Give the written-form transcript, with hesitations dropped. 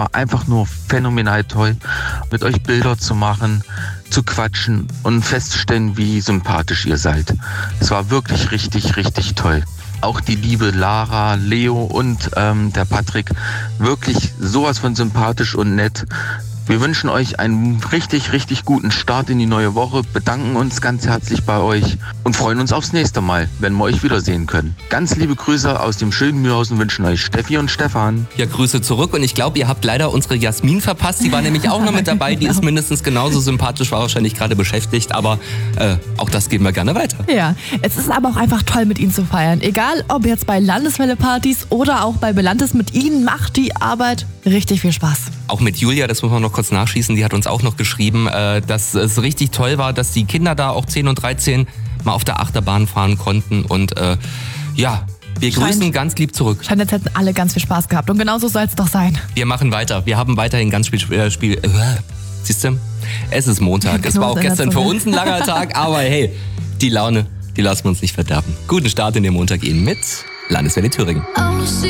war einfach nur phänomenal toll, mit euch Bilder zu machen, zu quatschen und festzustellen, wie sympathisch ihr seid. Es war wirklich richtig, richtig toll. Auch die liebe Lara, Leo und der Patrick, wirklich sowas von sympathisch und nett. Wir wünschen euch einen richtig, richtig guten Start in die neue Woche, bedanken uns ganz herzlich bei euch und freuen uns aufs nächste Mal, wenn wir euch wiedersehen können. Ganz liebe Grüße aus dem schönen Mühlhausen wünschen euch Steffi und Stefan. Ja, Grüße zurück und ich glaube, ihr habt leider unsere Jasmin verpasst. Die war nämlich auch noch mit dabei, die ist mindestens genauso sympathisch, war wahrscheinlich gerade beschäftigt, aber auch das geben wir gerne weiter. Ja, es ist aber auch einfach toll, mit ihnen zu feiern. Egal, ob jetzt bei Landeswelle-Partys oder auch bei Belantes, mit ihnen macht die Arbeit richtig viel Spaß. Auch mit Julia, das muss man noch kurz nachschießen, die hat uns auch noch geschrieben, dass es richtig toll war, dass die Kinder da auch 10 und 13 mal auf der Achterbahn fahren konnten und wir grüßen ganz lieb zurück. Scheint, jetzt hätten alle ganz viel Spaß gehabt und genauso soll es doch sein. Wir machen weiter, wir haben weiterhin ganz viel siehst du, es ist Montag, es war auch gestern für uns ein langer Tag, aber hey, die Laune, die lassen wir uns nicht verderben. Guten Start in den Montag Ihnen mit Landeswelle Thüringen.